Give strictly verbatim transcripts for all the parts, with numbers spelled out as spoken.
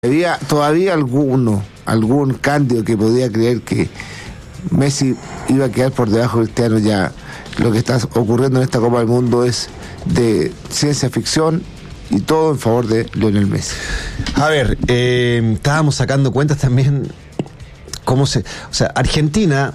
Había todavía alguno, algún cándido que podía creer que Messi iba a quedar por debajo de Cristiano. Ya lo que está ocurriendo en esta Copa del Mundo es de ciencia ficción y todo en favor de Lionel Messi. A ver, eh, estábamos sacando cuentas también cómo se... O sea, Argentina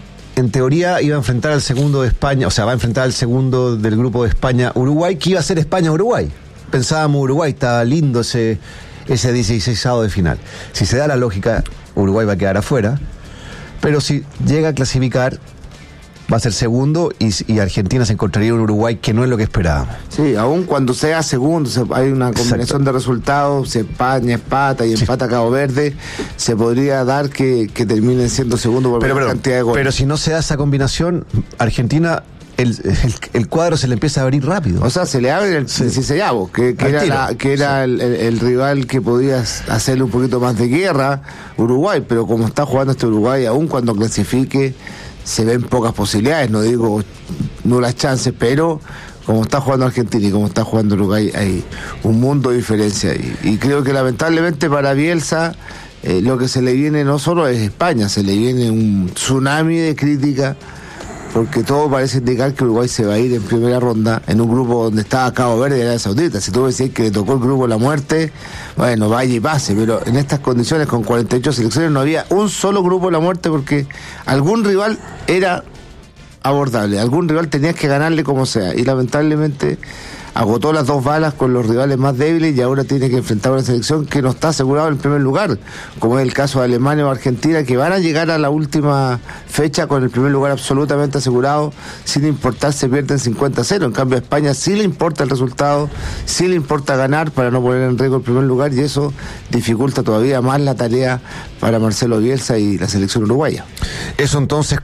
en teoría iba a enfrentar al segundo de España, o sea, va a enfrentar al segundo del grupo de España-Uruguay, que iba a ser España-Uruguay. Pensábamos Uruguay, estaba lindo ese... ese dieciseisavo de final. Si se da la lógica, Uruguay va a quedar afuera, pero si llega a clasificar, va a ser segundo y, y Argentina se encontraría un Uruguay que no es lo que esperábamos. Sí, aún cuando sea segundo, se, hay una combinación Exacto. de resultados, si España empata y sí. empata Cabo Verde, se podría dar que, que terminen siendo segundo por pero, la pero, cantidad de goles. Pero si no se da esa combinación, Argentina... El, el, el cuadro se le empieza a abrir rápido. O sea, se le abre el dieciseisavo, sí. que, que era, la, que era sí. el, el, el rival que podía hacerle un poquito más de guerra, Uruguay, pero como está jugando este Uruguay, aún cuando clasifique, se ven pocas posibilidades, no digo nulas chances, pero como está jugando Argentina y como está jugando Uruguay, hay un mundo de diferencia. Y, y creo que lamentablemente para Bielsa, eh, lo que se le viene no solo es España, se le viene un tsunami de crítica, porque todo parece indicar que Uruguay se va a ir en primera ronda en un grupo donde estaba Cabo Verde y Arabia Saudita. Si tú decís que le tocó el grupo la muerte, bueno, vaya y pase, pero en estas condiciones con cuarenta y ocho selecciones no había un solo grupo de la muerte porque algún rival era abordable, algún rival tenías que ganarle como sea, y lamentablemente agotó las dos balas con los rivales más débiles y ahora tiene que enfrentar una selección que no está asegurada en primer lugar, como es el caso de Alemania o Argentina, que van a llegar a la última fecha con el primer lugar absolutamente asegurado, sin importar si pierden cincuenta a cero. En cambio a España sí le importa el resultado, sí le importa ganar para no poner en riesgo el primer lugar, y eso dificulta todavía más la tarea para Marcelo Bielsa y la selección uruguaya. Eso entonces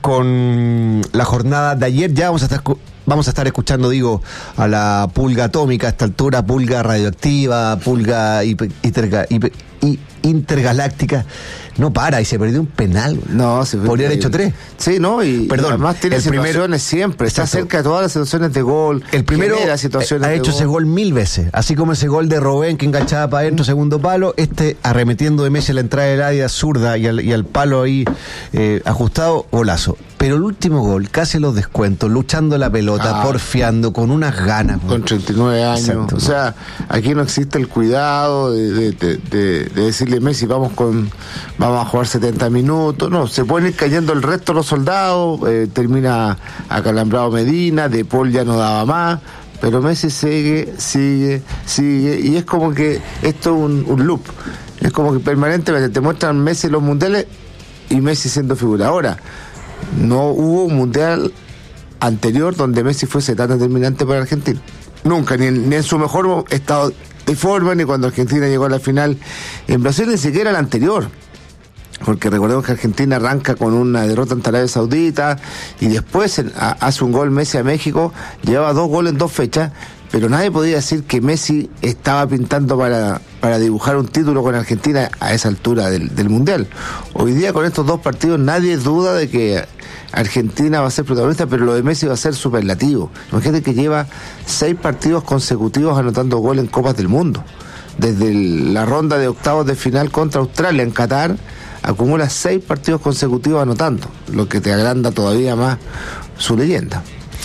con la jornada de ayer. Ya vamos a estar... Vamos a estar escuchando, digo, a la pulga atómica a esta altura, pulga radioactiva, pulga hiper, hiper, hiper, intergaláctica. No para, y se perdió un penal. No, se podría haber hecho tres. Sí, no, y, Perdón, y además tiene el situaciones primero, siempre, está exacto. cerca de todas las situaciones de gol. El primero situaciones ha de hecho gol. ese gol mil veces, así como ese gol de Robben que enganchaba para adentro, segundo palo, este arremetiendo de Messi a la entrada del área zurda y al, y al palo ahí eh, ajustado, golazo. Pero el último gol, casi los descuentos, luchando la pelota, ah, porfiando, con unas ganas. Con treinta y nueve años. Exacto. O sea, aquí no existe el cuidado de, de, de, de, de decirle Messi, vamos con vamos a jugar setenta minutos. No, se pueden ir cayendo el resto de los soldados, eh, termina acalambrado Medina, De Paul ya no daba más, pero Messi sigue, sigue, sigue, y es como que esto es un, un loop. Es como que permanentemente te muestran Messi en los mundiales y Messi siendo figura. Ahora, no hubo un mundial anterior donde Messi fuese tan determinante para Argentina. Nunca, ni en, ni en su mejor estado de forma, ni cuando Argentina llegó a la final en Brasil, ni siquiera el anterior. Porque recordemos que Argentina arranca con una derrota ante Arabia Saudita y después en, a, hace un gol Messi a México, llevaba dos goles en dos fechas, pero nadie podía decir que Messi estaba pintando para, para dibujar un título con Argentina a esa altura del, del Mundial. Hoy día con estos dos partidos nadie duda de que Argentina va a ser protagonista, pero lo de Messi va a ser superlativo. Imagínate que lleva seis partidos consecutivos anotando gol en Copas del Mundo. Desde el, la ronda de octavos de final contra Australia en Qatar, acumula seis partidos consecutivos anotando, lo que te agranda todavía más su leyenda.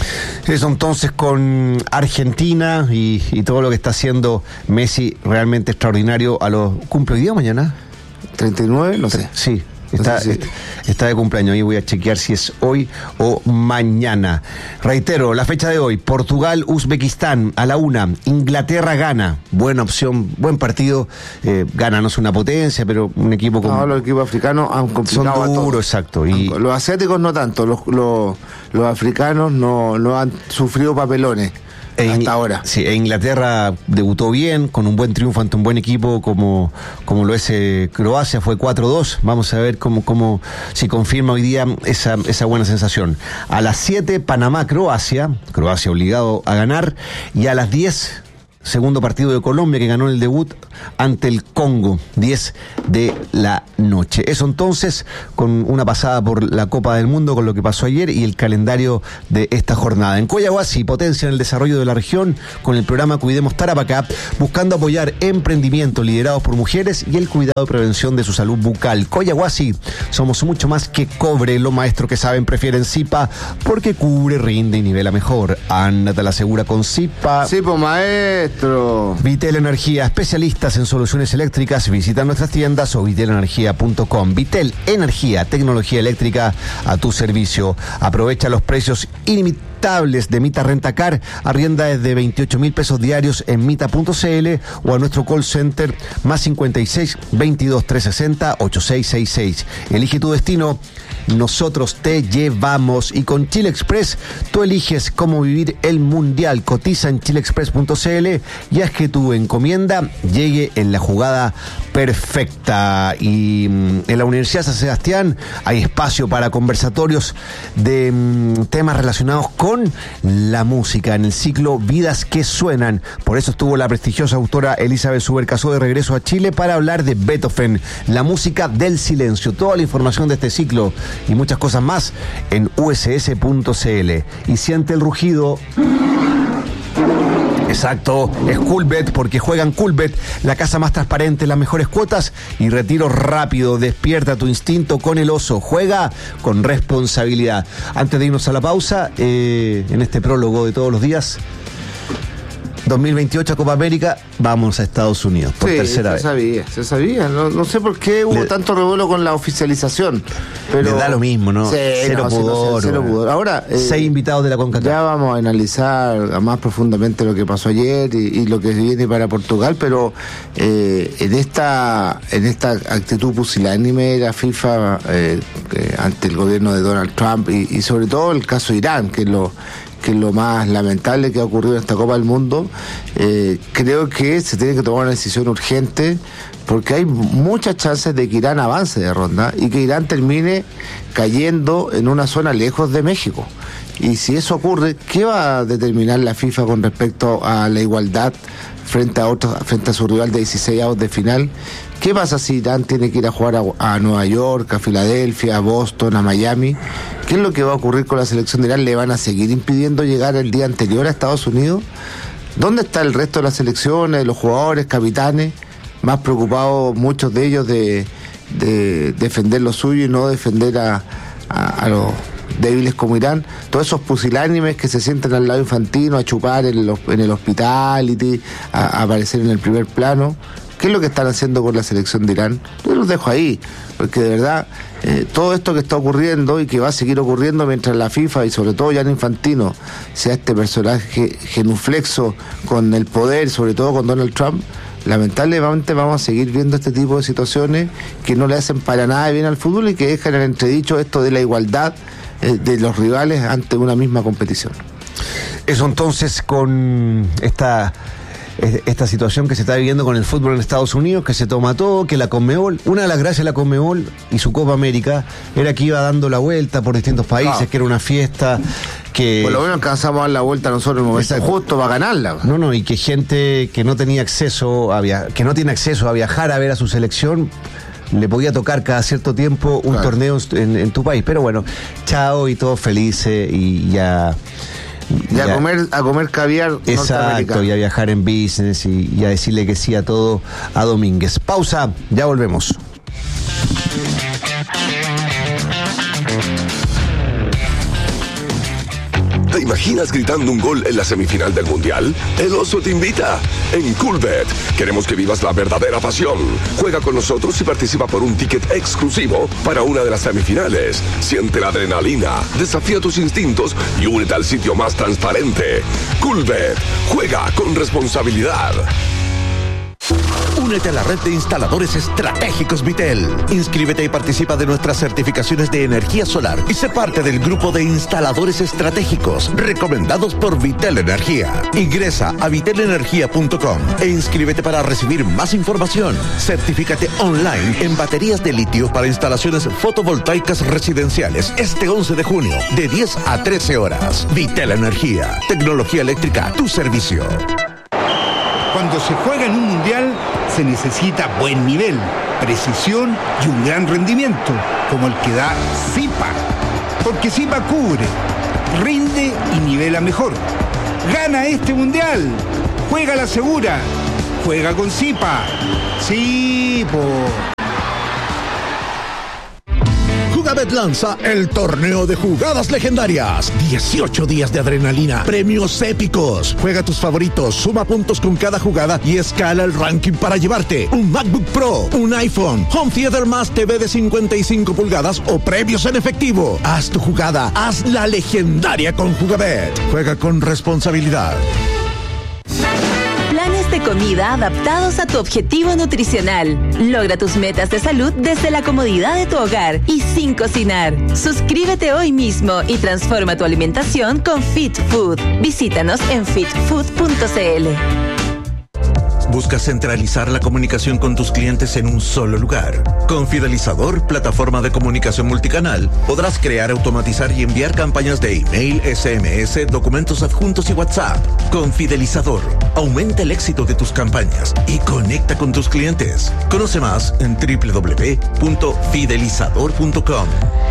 Eso entonces con Argentina y, y todo lo que está haciendo Messi, realmente extraordinario. A los ¿cumple hoy día o mañana? treinta y nueve, no sé. Sí, está, no sé si... está, está de cumpleaños. Ahí voy a chequear si es hoy o mañana. Reitero, la fecha de hoy: Portugal, Uzbekistán a la una, Inglaterra gana. Buena opción, buen partido. Eh, gana, no es una potencia, pero un equipo con... No, los equipos africanos han complicado son duros, exacto. Y... los asiáticos no tanto, los, los, los africanos no, no han sufrido papelones. E hasta ahora. Sí, e Inglaterra debutó bien, con un buen triunfo ante un buen equipo como, como lo es eh, Croacia, fue cuatro dos. Vamos a ver cómo, cómo si confirma hoy día esa, esa buena sensación. A las siete, Panamá-Croacia, Croacia obligado a ganar, y a las diez, segundo partido de Colombia que ganó el debut ante el Congo, diez de la noche. Eso entonces, con una pasada por la Copa del Mundo, con lo que pasó ayer y el calendario de esta jornada. En Coyahuasi potencian el desarrollo de la región con el programa Cuidemos Tarapacá, buscando apoyar emprendimientos liderados por mujeres y el cuidado y prevención de su salud bucal. Coyahuasi, somos mucho más que cobre, los maestros que saben prefieren Zipa, porque cubre, rinde y nivela mejor. Ándate a la segura con Zipa. Sí, pues maestro. Vitel Energía, especialistas en soluciones eléctricas. Visita nuestras tiendas o vitel energía punto com. Vitel Energía, tecnología eléctrica a tu servicio. Aprovecha los precios ilimitables de Mita Rentacar. Arrienda desde veintiocho mil pesos diarios en mita punto cl o a nuestro call center más cincuenta y seis, veintidós, trescientos sesenta, ochenta y seis sesenta y seis. Elige tu destino, nosotros te llevamos. Y con Chile Express tú eliges cómo vivir el mundial. Cotiza en chile express punto cl y haz que tu encomienda llegue en la jugada perfecta. Y mmm, en la Universidad San Sebastián hay espacio para conversatorios de mmm, temas relacionados con la música en el ciclo Vidas que Suenan. Por eso estuvo la prestigiosa autora Elizabeth Subercasó de regreso a Chile para hablar de Beethoven, la música del silencio. Toda la información de este ciclo y muchas cosas más en u s s punto c l. Y siente el rugido. Exacto, es Coolbet, porque juegan Coolbet, la casa más transparente, las mejores cuotas y retiro rápido. Despierta tu instinto con el oso, juega con responsabilidad. Antes de irnos a la pausa, eh, en este prólogo de todos los días, dos mil veintiocho Copa América, vamos a Estados Unidos por sí, tercera se vez. sabía, se sabía. No, no sé por qué hubo Le, tanto revuelo con la oficialización. Pero le da lo mismo, ¿no? Sí, cero, no, pudor, cero, cero pudor. Ahora, eh, seis invitados de la CONCACAF. Ya vamos a analizar más profundamente lo que pasó ayer y, y lo que viene para Portugal, pero eh, en esta en esta actitud pusilánime de la FIFA eh, eh, ante el gobierno de Donald Trump y, y sobre todo el caso Irán, que es lo que es lo más lamentable que ha ocurrido en esta Copa del Mundo, eh, creo que se tiene que tomar una decisión urgente, porque hay muchas chances de que Irán avance de ronda y que Irán termine cayendo en una zona lejos de México. Y si eso ocurre, ¿qué va a determinar la FIFA con respecto a la igualdad frente a otros, frente a su rival de dieciséis avos de final? ¿Qué pasa si Irán tiene que ir a jugar a, a Nueva York, a Filadelfia, a Boston, a Miami? ¿Qué es lo que va a ocurrir con la selección de Irán? ¿Le van a seguir impidiendo llegar el día anterior a Estados Unidos? ¿Dónde está el resto de las selecciones, los jugadores, capitanes, más preocupados muchos de ellos de, de defender lo suyo y no defender a, a, a los débiles como Irán? Todos esos pusilánimes que se sientan al lado infantino a chupar en el, en el hospitality, a, a aparecer en el primer plano. ¿Qué es lo que están haciendo con la selección de Irán? Yo los dejo ahí, porque de verdad eh, todo esto que está ocurriendo y que va a seguir ocurriendo mientras la FIFA y sobre todo Gianni Infantino sea este personaje genuflexo con el poder, sobre todo con Donald Trump, lamentablemente vamos a seguir viendo este tipo de situaciones que no le hacen para nada bien al fútbol y que dejan en entredicho esto de la igualdad eh, de los rivales ante una misma competición. Eso entonces con esta... esta situación que se está viviendo con el fútbol en Estados Unidos, que se toma todo, que la Conmebol, una de las gracias de la Conmebol y su Copa América era que iba dando la vuelta por distintos países, ah. que era una fiesta que... Por lo menos alcanzamos a dar la vuelta nosotros en el momento justo para ganarla. No, no, y que gente que no tenía acceso a via... que no tiene acceso a viajar a ver a su selección le podía tocar cada cierto tiempo un claro. torneo en, en tu país, pero bueno, chao y todos felices y ya... Y a comer, a comer caviar. Exacto, y a viajar en business y, y a decirle que sí a todo a Domínguez. Pausa, ya volvemos. ¿Te imaginas gritando un gol en la semifinal del Mundial? El Oso te invita. En Coolbet queremos que vivas la verdadera pasión. Juega con nosotros y participa por un ticket exclusivo para una de las semifinales. Siente la adrenalina, desafía tus instintos y únete al sitio más transparente. Coolbet. Juega con responsabilidad. Únete a la red de instaladores estratégicos Vitel. Inscríbete y participa de nuestras certificaciones de energía solar y sé parte del grupo de instaladores estratégicos recomendados por Vitel Energía. Ingresa a vitel energía punto com e inscríbete para recibir más información. Certifícate online en baterías de litio para instalaciones fotovoltaicas residenciales este once de junio de diez a trece horas. Vitel Energía, tecnología eléctrica a tu servicio. Cuando se juega en un mundial se necesita buen nivel, precisión y un gran rendimiento, como el que da Zipa. Porque Zipa cubre, rinde y nivela mejor. Gana este mundial, juega la segura, juega con Zipa. Sí, po. Jugabet lanza el torneo de jugadas legendarias. dieciocho días de adrenalina, premios épicos. Juega tus favoritos, suma puntos con cada jugada y escala el ranking para llevarte un MacBook Pro, un iPhone, Home Theater más T V de cincuenta y cinco pulgadas o premios en efectivo. Haz tu jugada, haz la legendaria con Jugabet. Juega con responsabilidad. Planes de comida adaptados a tu objetivo nutricional. Logra tus metas de salud desde la comodidad de tu hogar y sin cocinar. Suscríbete hoy mismo y transforma tu alimentación con Fit Food. Visítanos en fit food punto c l. ¿Buscas centralizar la comunicación con tus clientes en un solo lugar? Con Fidelizador, plataforma de comunicación multicanal, podrás crear, automatizar y enviar campañas de email, S M S, documentos adjuntos y WhatsApp. Con Fidelizador, aumenta el éxito de tus campañas y conecta con tus clientes. Conoce más en doble u doble u doble u punto fidelizador punto com.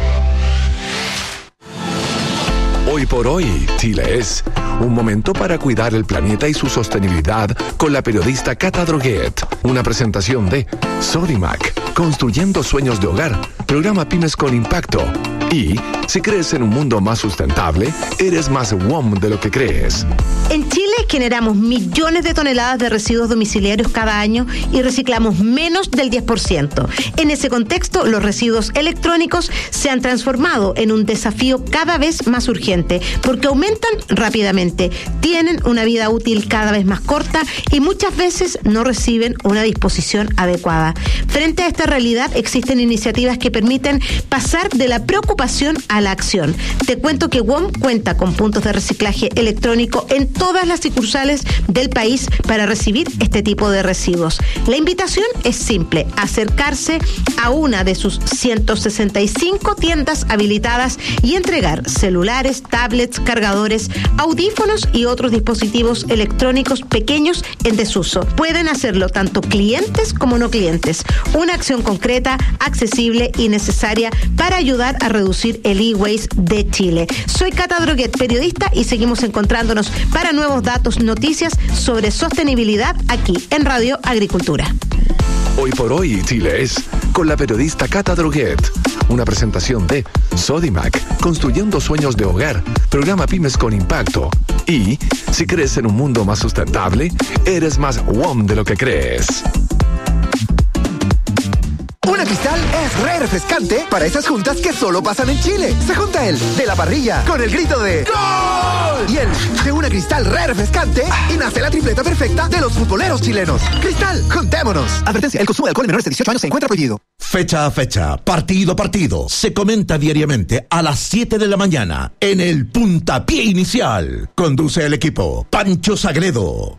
Hoy por hoy, Chile es un momento para cuidar el planeta y su sostenibilidad con la periodista Cata Droguet. Una presentación de Sodimac, construyendo sueños de hogar, programa Pymes con Impacto. Y si crees en un mundo más sustentable, eres más W O M de lo que crees. En Chile generamos millones de toneladas de residuos domiciliarios cada año y reciclamos menos del diez por ciento. En ese contexto, los residuos electrónicos se han transformado en un desafío cada vez más urgente porque aumentan rápidamente, tienen una vida útil cada vez más corta y muchas veces no reciben una disposición adecuada. Frente a esta realidad, existen iniciativas que permiten pasar de la preocupación a la acción. Te cuento que W O M cuenta con puntos de reciclaje electrónico en todas las sucursales del país para recibir este tipo de residuos. La invitación es simple: acercarse a una de sus ciento sesenta y cinco tiendas habilitadas y entregar celulares, tablets, cargadores, audífonos y otros dispositivos electrónicos pequeños en desuso. Pueden hacerlo tanto clientes como no clientes. Una acción concreta, accesible y necesaria para ayudar a reducir el e-waste de Chile. Soy Cata Droguet, periodista, y seguimos encontrándonos para nuevos datos, noticias sobre sostenibilidad aquí en Radio Agricultura. Hoy por hoy, Chile es con la periodista Cata Droguet. Una presentación de Sodimac, construyendo sueños de hogar, programa Pymes con Impacto. Y si crees en un mundo más sustentable, eres más W O M de lo que crees. Una Cristal es re refrescante para esas juntas que solo pasan en Chile. Se junta el de la parrilla con el grito de ¡Gol! Y el de una Cristal re refrescante y nace la tripleta perfecta de los futboleros chilenos. Cristal, juntémonos. Advertencia, el consumo de alcohol en menores de dieciocho años se encuentra prohibido. Fecha a fecha, partido a partido, se comenta diariamente a las siete de la mañana en el Puntapié Inicial. Conduce el equipo Pancho Sagredo.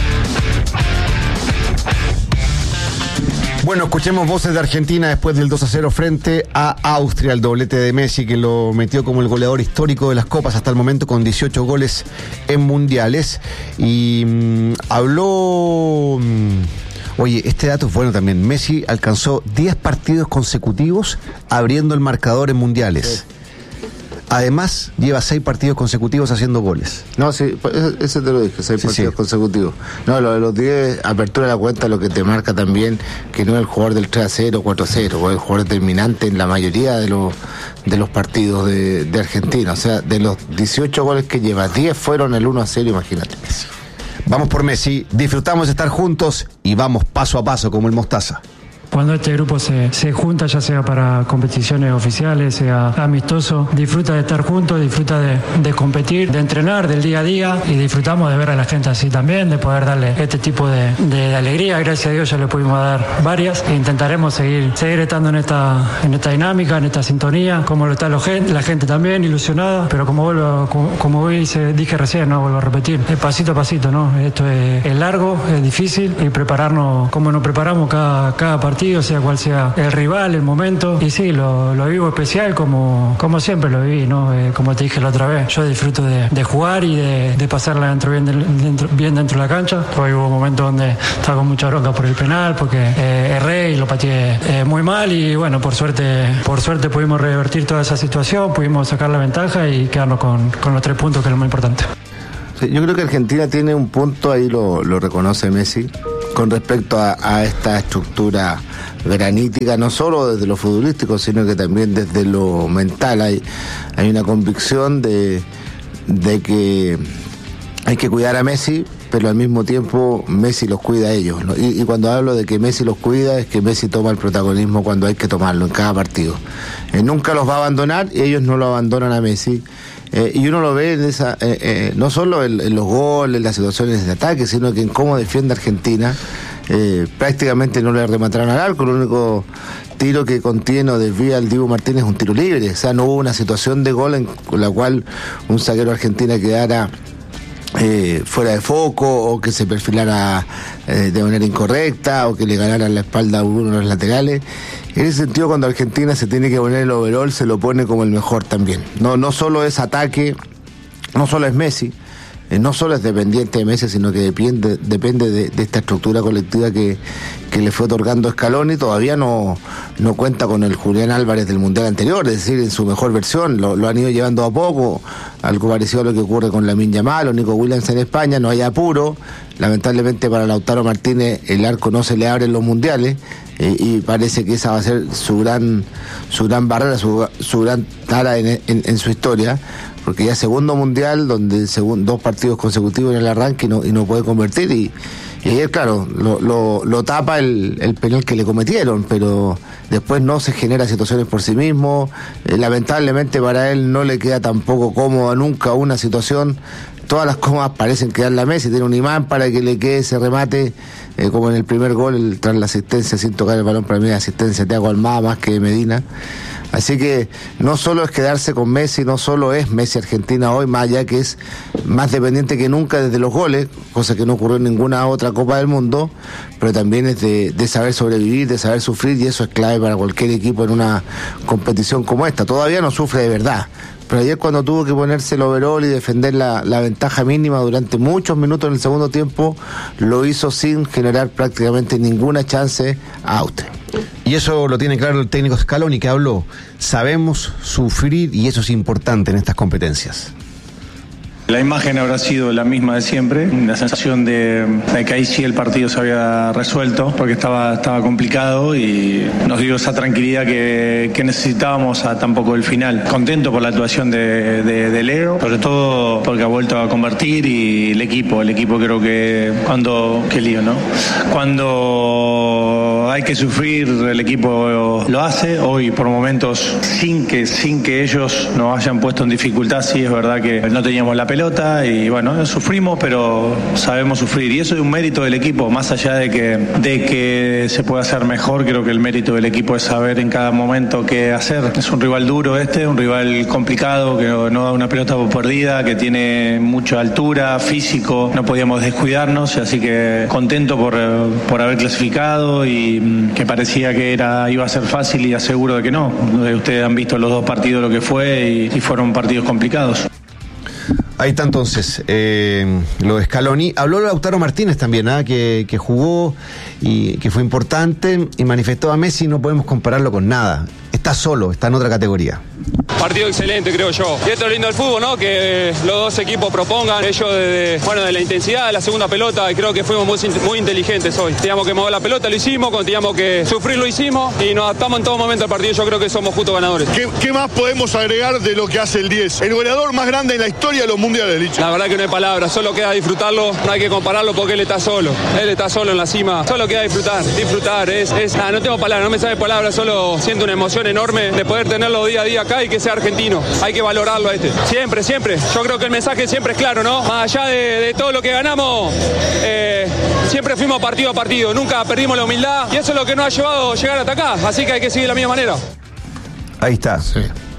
Bueno, escuchemos voces de Argentina después del dos a cero frente a Austria, el doblete de Messi que lo metió como el goleador histórico de las copas hasta el momento con dieciocho goles en mundiales. Y mmm, habló... Mmm, oye, este dato es bueno también. Messi alcanzó diez partidos consecutivos abriendo el marcador en mundiales. Sí. Además, lleva seis partidos consecutivos haciendo goles. No, sí, ese te lo dije, seis sí, partidos sí. consecutivos. No, lo de los diez, apertura de la cuenta, lo que te marca también que no es el jugador del tres a cero, cuatro a cero, es el jugador determinante en la mayoría de los de los partidos de, de Argentina. O sea, de los dieciocho goles que lleva, diez fueron el uno a cero, imagínate. Vamos por Messi, disfrutamos de estar juntos y vamos paso a paso como el Mostaza. Cuando este grupo se, se junta, ya sea para competiciones oficiales, sea amistoso, disfruta de estar juntos, disfruta de, de competir, de entrenar, del día a día, y disfrutamos de ver a la gente así también, de poder darle este tipo de, de, de alegría. Gracias a Dios ya le pudimos dar varias e intentaremos seguir, seguir estando en esta, en esta dinámica, en esta sintonía, como lo está la gente, la gente también ilusionada, pero como vuelvo, como, como dije, dije recién, no vuelvo a repetir, es pasito a pasito, ¿no? Esto es, es largo, es difícil, y prepararnos como nos preparamos cada, cada partido partido, sea cual sea el rival, el momento. Y sí, lo, lo vivo especial como, como siempre lo viví, ¿no? Eh, como te dije la otra vez, yo disfruto de, de jugar y de, de pasarla dentro, bien, dentro, bien dentro de la cancha. Hoy hubo momentos donde estaba con mucha bronca por el penal, porque eh, erré y lo pateé eh, muy mal. Y bueno, por suerte, por suerte pudimos revertir toda esa situación, pudimos sacar la ventaja y quedarnos con, con los tres puntos, que es lo más importante. Sí, yo creo que Argentina tiene un punto, ahí lo, lo reconoce Messi, con respecto a, a esta estructura granítica, no solo desde lo futbolístico, sino que también desde lo mental. Hay, hay una convicción de, de que hay que cuidar a Messi, pero al mismo tiempo Messi los cuida a ellos, ¿no? Y, y cuando hablo de que Messi los cuida, es que Messi toma el protagonismo cuando hay que tomarlo en cada partido. Eh, nunca los va a abandonar y ellos no lo abandonan a Messi. Eh, y uno lo ve en esa, eh, eh, no solo en, en los goles, en las situaciones de ataque, sino que en cómo defiende Argentina. Eh, prácticamente no le remataron al arco, el único tiro que contiene o desvía al Dibu Martínez es un tiro libre. O sea, no hubo una situación de gol en la cual un zaguero argentino quedara Eh, fuera de foco, o que se perfilara eh, de manera incorrecta, o que le ganaran la espalda a uno de los laterales. En ese sentido, cuando Argentina se tiene que poner el overall, se lo pone como el mejor también. No, no solo es ataque, no solo es Messi, eh, no solo es dependiente de Messi, sino que depende, depende de, de esta estructura colectiva que, que le fue otorgando Scaloni. Todavía no, no cuenta con el Julián Álvarez del Mundial anterior, es decir, en su mejor versión, lo, lo han ido llevando a poco, algo parecido a lo que ocurre con Lamine Yamal o Nico Williams en España. No hay apuro, lamentablemente para Lautaro Martínez el arco no se le abre en los mundiales, eh, y parece que esa va a ser su gran, su gran barrera, su, su gran tara en, en, en su historia, porque ya segundo mundial, donde segun, dos partidos consecutivos en el arranque y no, y no puede convertir, y, y ayer, claro, lo, lo, lo tapa el, el penal que le cometieron, pero después no se genera situaciones por sí mismo. Eh, lamentablemente para él no le queda tampoco cómoda nunca una situación. Todas las cómodas parecen quedarle a Messi, tiene un imán para que le quede ese remate, eh, como en el primer gol, el, tras la asistencia, sin tocar el balón, para mí la asistencia de Thiago Almada más que de Medina. Así que no solo es quedarse con Messi, no solo es Messi Argentina hoy, más allá que es más dependiente que nunca desde los goles, cosa que no ocurrió en ninguna otra Copa del Mundo, pero también es de, de saber sobrevivir, de saber sufrir, y eso es clave para cualquier equipo en una competición como esta. Todavía no sufre de verdad, pero ayer, cuando tuvo que ponerse el overall y defender la, la ventaja mínima durante muchos minutos en el segundo tiempo, lo hizo sin generar prácticamente ninguna chance a Austria. Y eso lo tiene claro el técnico Scaloni, que habló. Sabemos sufrir, y eso es importante en estas competencias. La imagen habrá sido la misma de siempre, la sensación de, de que ahí sí el partido se había resuelto, porque estaba, estaba complicado, y nos dio esa tranquilidad que, que necesitábamos a tan poco del final. Contento por la actuación de, de, de Leo, sobre todo porque ha vuelto a convertir, y el equipo, el equipo creo que cuando, qué lío, ¿no? Cuando hay que sufrir, el equipo lo hace. Hoy por momentos, sin que, sin que ellos nos hayan puesto en dificultad, sí es verdad que no teníamos la pelota, y bueno, sufrimos, pero sabemos sufrir, y eso es un mérito del equipo, más allá de que, de que se pueda hacer mejor. Creo que el mérito del equipo es saber en cada momento qué hacer. Es un rival duro este, un rival complicado, que no da una pelota por perdida, que tiene mucha altura, físico, no podíamos descuidarnos, así que contento por, por haber clasificado, y que parecía que era, iba a ser fácil, y aseguro de que no. Ustedes han visto los dos partidos lo que fue, y, y fueron partidos complicados. Ahí está entonces eh, lo de Scaloni. Habló Lautaro Martínez también, ¿eh? que, que jugó y que fue importante, y manifestó a Messi: no podemos compararlo con nada. Está solo, está en otra categoría. Partido excelente, creo yo. Y esto es lindo del fútbol, ¿no? Que los dos equipos propongan. Ellos, de, de, bueno, de la intensidad de la segunda pelota, y creo que fuimos muy, muy inteligentes hoy. Teníamos que mover la pelota, lo hicimos. Cuando teníamos que sufrir, lo hicimos. Y nos adaptamos en todo momento al partido. Yo creo que somos justos ganadores. ¿Qué, qué más podemos agregar de lo que hace el diez? El goleador más grande en la historia de los mundiales, Licha. La verdad que no hay palabras. Solo queda disfrutarlo. No hay que compararlo, porque él está solo. Él está solo en la cima. Solo queda disfrutar. Disfrutar. Es, es, ah, no tengo palabras, no me sabe palabras. Solo siento una emoción enorme de poder tenerlo día a día acá, y que sea argentino. Hay que valorarlo a este. Siempre, siempre. Yo creo que el mensaje siempre es claro, ¿no? Más allá de, de todo lo que ganamos, eh, siempre fuimos partido a partido. Nunca perdimos la humildad, y eso es lo que nos ha llevado a llegar hasta acá. Así que hay que seguir de la misma manera. Ahí está. Sí.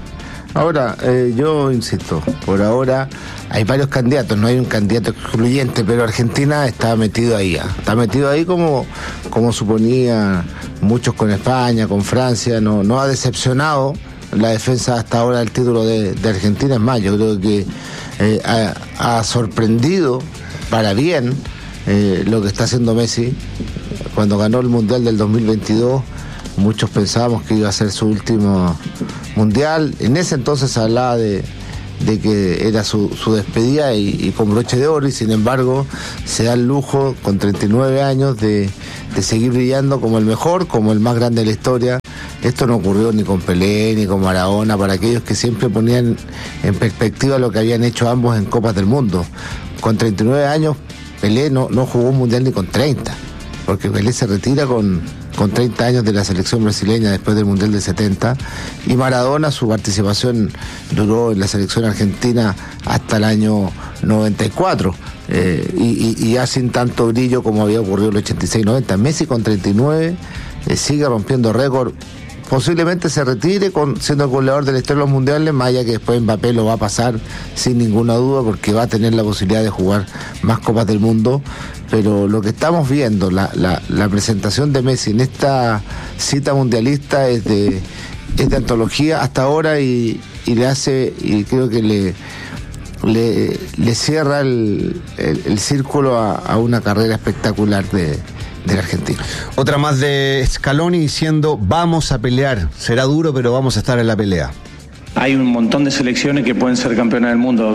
Ahora, eh, yo insisto, por ahora hay varios candidatos, no hay un candidato excluyente, pero Argentina está metido ahí, ¿eh? está metido ahí como, como suponía muchos con España, con Francia, no, no ha decepcionado la defensa hasta ahora del título de, de Argentina. Es más, yo creo que eh, ha, ha sorprendido para bien eh, lo que está haciendo Messi. Cuando ganó el Mundial del dos mil veintidós, muchos pensábamos que iba a ser su último Mundial. En ese entonces se hablaba de, de que era su, su despedida y, y con broche de oro, y sin embargo se da el lujo con treinta y nueve años de, de seguir brillando como el mejor, como el más grande de la historia. Esto no ocurrió ni con Pelé ni con Maradona, para aquellos que siempre ponían en perspectiva lo que habían hecho ambos en Copas del Mundo. Con treinta y nueve años Pelé no, no jugó un Mundial ni con treinta, porque Pelé se retira con, con treinta años de la selección brasileña después del Mundial del setenta, y Maradona, su participación duró en la selección argentina hasta el año noventa y cuatro, eh, y, y, y ya sin tanto brillo como había ocurrido en el ochenta y seis noventa. Messi con treinta y nueve eh, sigue rompiendo récord. Posiblemente se retire con, siendo el goleador de la historia de los mundiales, más allá que después Mbappé lo va a pasar sin ninguna duda, porque va a tener la posibilidad de jugar más Copas del Mundo. Pero lo que estamos viendo, la, la, la presentación de Messi en esta cita mundialista es de, es de antología hasta ahora, y, y le hace, y creo que le, le, le cierra el, el, el círculo a, a una carrera espectacular de del argentino. Otra más de Scaloni diciendo: vamos a pelear, será duro pero vamos a estar en la pelea. Hay un montón de selecciones que pueden ser campeonas del mundo,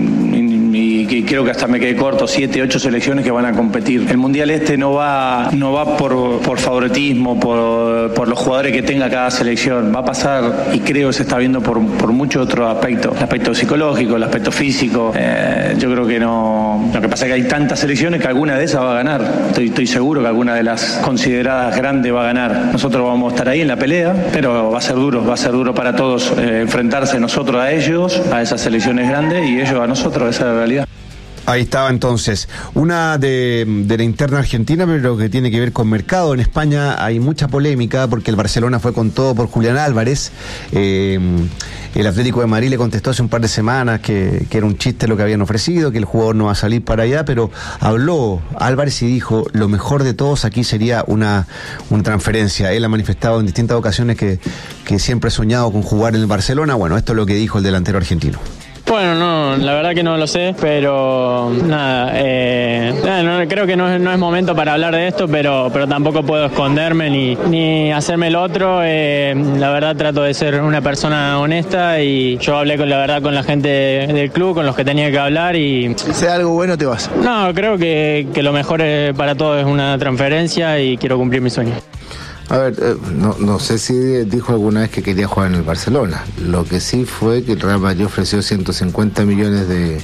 y que creo que hasta me quedé corto, siete, ocho selecciones que van a competir. El mundial este no va, no va por, por favoritismo, por, por los jugadores que tenga cada selección. Va a pasar, y creo que se está viendo por, por muchos otros aspectos, el aspecto psicológico, el aspecto físico. Eh, yo creo que no. Lo que pasa es que hay tantas selecciones que alguna de esas va a ganar. Estoy, estoy seguro que alguna de las consideradas grandes va a ganar. Nosotros vamos a estar ahí en la pelea, pero va a ser duro, va a ser duro para todos eh, enfrentarse nosotros a ellos, a esas selecciones grandes, y ellos a nosotros. Esa es la realidad. Ahí estaba entonces una de, de la interna argentina, pero que tiene que ver con mercado. En España hay mucha polémica porque el Barcelona fue con todo por Julián Álvarez. Eh, el Atlético de Madrid le contestó hace un par de semanas que, que era un chiste lo que habían ofrecido, que el jugador no va a salir para allá, pero habló Álvarez y dijo: lo mejor de todos aquí sería una, una transferencia. Él ha manifestado en distintas ocasiones que, que siempre ha soñado con jugar en el Barcelona. Bueno, esto es lo que dijo el delantero argentino. Bueno, no, la verdad que no lo sé, pero nada, eh, nada no, creo que no es, no es momento para hablar de esto, pero, pero tampoco puedo esconderme ni, ni hacerme el otro. Eh, la verdad trato de ser una persona honesta, y yo hablé con la verdad con la gente del club, con los que tenía que hablar, y... Sea algo bueno, te vas. No, creo que, que lo mejor para todos es una transferencia, y quiero cumplir mi sueño. A ver, eh, no, no sé si dijo alguna vez que quería jugar en el Barcelona. Lo que sí fue que el Real Madrid ofreció ciento cincuenta millones de,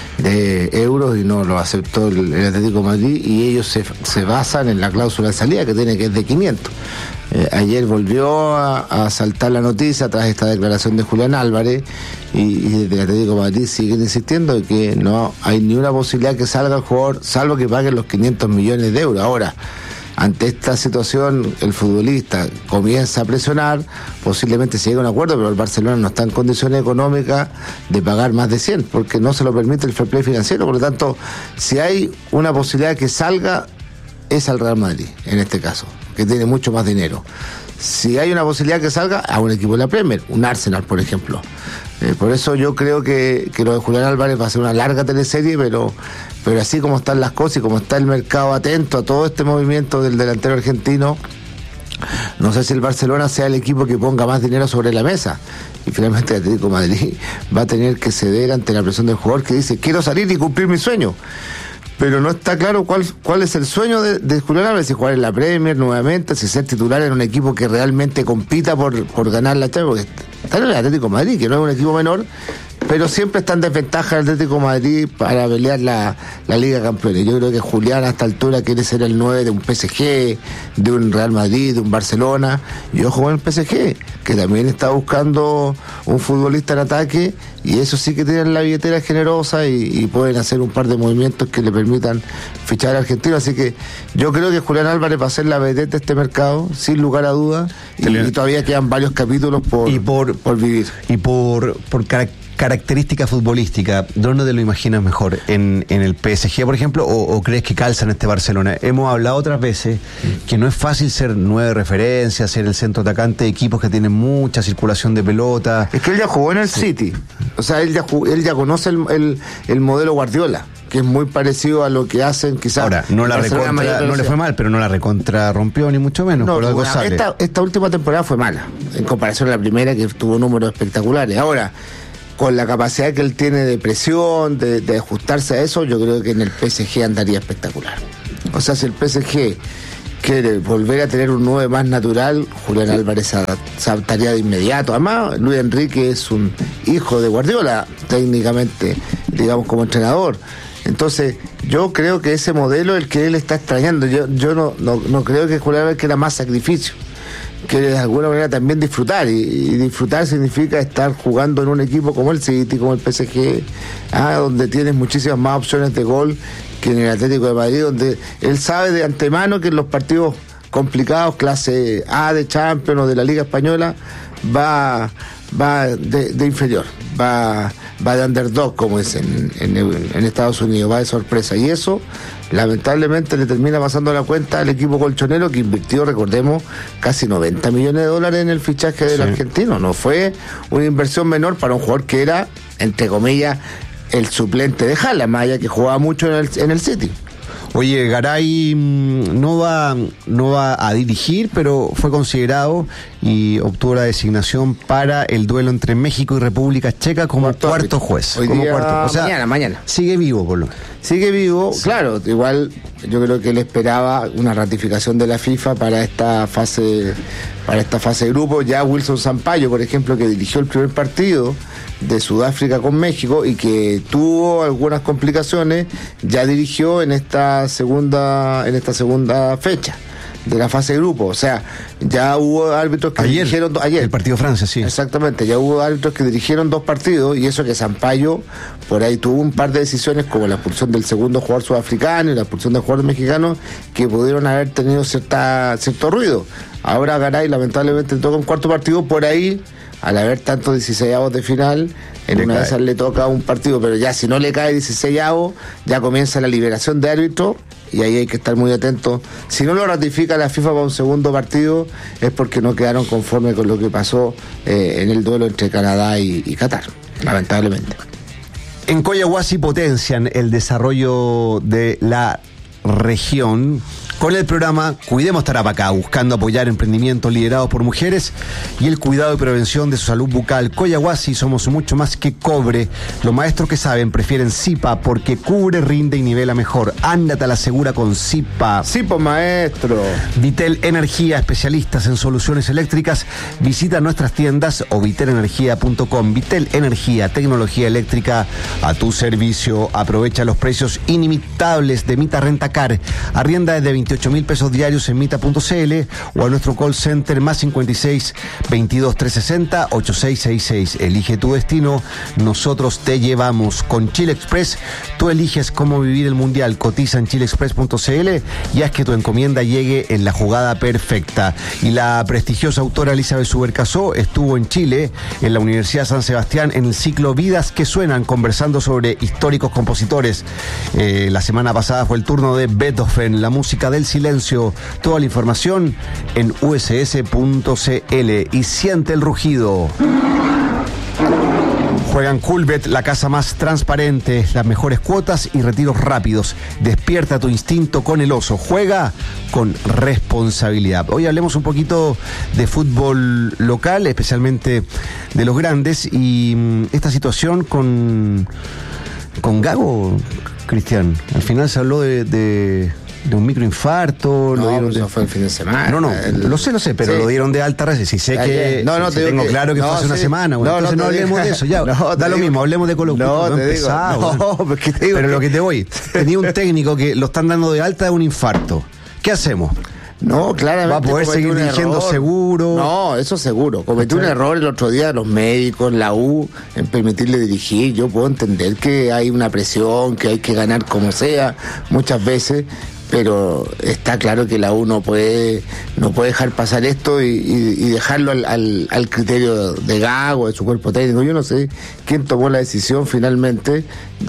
de euros y no lo aceptó el, el Atlético de Madrid, y ellos se, se basan en la cláusula de salida que tiene, que es de quinientos. Eh, ayer volvió a, a saltar la noticia tras esta declaración de Julián Álvarez, y, y desde el Atlético de Madrid siguen insistiendo de que no hay ni una posibilidad que salga el jugador, salvo que paguen los quinientos millones de euros. Ahora, ante esta situación, el futbolista comienza a presionar, posiblemente se llegue a un acuerdo, pero el Barcelona no está en condiciones económicas de pagar más de cien, porque no se lo permite el fair play financiero. Por lo tanto, si hay una posibilidad que salga, es al Real Madrid, en este caso, que tiene mucho más dinero. Si hay una posibilidad que salga, a un equipo de la Premier, un Arsenal, por ejemplo. Eh, por eso yo creo que, que lo de Julián Álvarez va a ser una larga teleserie, pero, pero así como están las cosas y como está el mercado atento a todo este movimiento del delantero argentino, no sé si el Barcelona sea el equipo que ponga más dinero sobre la mesa. Y finalmente el Atlético de Madrid va a tener que ceder ante la presión del jugador que dice: quiero salir y cumplir mi sueño. Pero no está claro cuál cuál es el sueño de, de Julián Álvarez, si jugar en la Premier nuevamente, si ser titular en un equipo que realmente compita por, por ganar la Champions, porque está en el Atlético de Madrid, que no es un equipo menor, pero siempre está en desventaja el Atlético de Madrid para pelear la, la Liga de Campeones. Yo creo que Julián a esta altura quiere ser el nueve de un P S G, de un Real Madrid, de un Barcelona, y ojo con el P S G, que también está buscando un futbolista en ataque, y eso sí que tienen la billetera generosa y, y pueden hacer un par de movimientos que le permitan fichar al argentino. Así que yo creo que Julián Álvarez va a ser la vedette de este mercado, sin lugar a dudas, y, y todavía quedan varios capítulos por, y por, por vivir. Y por, por características característica futbolística, ¿dónde te lo imaginas mejor? ¿En, en el P S G, por ejemplo, o, o crees que calza en este Barcelona? Hemos hablado otras veces que no es fácil ser nueve referencias, ser el centro atacante de equipos que tienen mucha circulación de pelota. Es que él ya jugó en el sí. City, o sea, él ya, jugó, él ya conoce el, el, el modelo Guardiola, que es muy parecido a lo que hacen quizás. Ahora, no, la recontra, no le fue mal, pero no la recontra rompió, ni mucho menos. No, por algo bueno, sale. Esta, esta última temporada fue mala, en comparación a la primera, que tuvo números espectaculares. Ahora, con la capacidad que él tiene de presión, de, de ajustarse a eso, yo creo que en el P S G andaría espectacular. O sea, si el P S G quiere volver a tener un nueve más natural, Julián Álvarez se adaptaría de inmediato. Además, Luis Enrique es un hijo de Guardiola, técnicamente, digamos, como entrenador. Entonces, yo creo que ese modelo es el que él está extrañando. Yo, yo no, no, no creo que Julián Álvarez quiera más sacrificio, que de alguna manera también disfrutar, y, y disfrutar significa estar jugando en un equipo como el City, como el P S G, ah, donde tienes muchísimas más opciones de gol que en el Atlético de Madrid, donde él sabe de antemano que en los partidos complicados, clase A de Champions o de la Liga Española, va, va de, de inferior, va, va de underdog, como es en, en, en Estados Unidos, va de sorpresa, y eso lamentablemente le termina pasando la cuenta al equipo colchonero, que invirtió, recordemos, casi noventa millones de dólares en el fichaje del sí. argentino. No fue una inversión menor para un jugador que era, entre comillas, el suplente de Haaland, más allá que jugaba mucho en el, en el City. Oye, Garay no va, no va a dirigir, pero fue considerado y obtuvo la designación para el duelo entre México y República Checa como cuarto, cuarto juez. Hoy como día, cuarto, o sea, mañana, mañana. Sigue vivo, por lo menos. Sigue vivo, sí. Claro, igual yo creo que él esperaba una ratificación de la FIFA para esta fase, para esta fase de grupo. Ya Wilson Sampaio, por ejemplo, que dirigió el primer partido de Sudáfrica con México y que tuvo algunas complicaciones, ya dirigió en esta segunda, en esta segunda fecha de la fase de grupo. O sea, ya hubo árbitros que ayer, dirigieron ayer. El partido Francia, sí. Exactamente, ya hubo árbitros que dirigieron dos partidos, y eso que Sampaio por ahí tuvo un par de decisiones, como la expulsión del segundo jugador sudafricano y la expulsión del jugador mexicano, que pudieron haber tenido cierta cierto ruido. Ahora Garay lamentablemente toca un cuarto partido, por ahí, al haber tantos dieciseisavos de final, en le una cae. de esas le toca un partido, pero ya si no le cae dieciseisavo, ya comienza la liberación de árbitros, y ahí hay que estar muy atentos. Si no lo ratifica la FIFA para un segundo partido, es porque no quedaron conformes con lo que pasó eh, en el duelo entre Canadá y, y Qatar, lamentablemente. En Coyahuasi potencian el desarrollo de la región con el programa Cuidemos Tarapacá, buscando apoyar emprendimientos liderados por mujeres y el cuidado y prevención de su salud bucal. Coyahuasi, somos mucho más que cobre. Los maestros que saben prefieren Zipa porque cubre, rinde y nivela mejor. Ándate a la segura con Zipa. Zipa, maestro. Vitel Energía, especialistas en soluciones eléctricas. Visita nuestras tiendas o vitel energía punto com. Vitel Energía, tecnología eléctrica a tu servicio. Aprovecha los precios inimitables de Mita Rentacar. Arrienda desde veintiocho mil pesos diarios en mita punto c l o a nuestro call center más cincuenta y seis, veintidós, trescientos sesenta, ochenta y seis sesenta y seis. Elige tu destino, nosotros te llevamos. Con Chile Express, tú eliges cómo vivir el mundial. Cotiza en chile express punto c l y haz que tu encomienda llegue en la jugada perfecta. Y la prestigiosa autora Elizabeth Subercasó estuvo en Chile, en la Universidad San Sebastián, en el ciclo Vidas que Suenan, conversando sobre históricos compositores. Eh, la semana pasada fue el turno de Beethoven, la música del silencio. Toda la información en u s s punto c l y siente el rugido. Juegan Coolbet, la casa más transparente, las mejores cuotas y retiros rápidos. Despierta tu instinto con el oso. Juega con responsabilidad. Hoy hablemos un poquito de fútbol local, especialmente de los grandes, y mmm, esta situación con, con Gago, Cristian. Al final se habló de... de de un microinfarto. No, lo dieron eso de... fue el fin de semana. No, no, el... lo sé, lo sé, pero sí. lo dieron de alta recién. Si sé que no, no, si te tengo que... claro que no, fue hace sí. una semana. Bueno, no, entonces no, no hablemos digo... de eso. Ya, no, da lo digo... mismo, hablemos de Colo Colo. No, No, te empezado, digo, no, bueno. porque te digo pero que... lo que te voy, tenía un técnico que lo están dando de alta de un infarto. ¿Qué hacemos? No, claramente. ¿Va a poder seguir dirigiendo error. seguro? No, eso seguro. Cometió un error el otro día los médicos, la U, en permitirle dirigir. Yo puedo entender que hay una presión, que hay que ganar como sea, muchas veces, pero está claro que la U no puede, no puede dejar pasar esto y, y, y dejarlo al, al, al criterio de Gago, de su cuerpo técnico. Yo no sé quién tomó la decisión finalmente,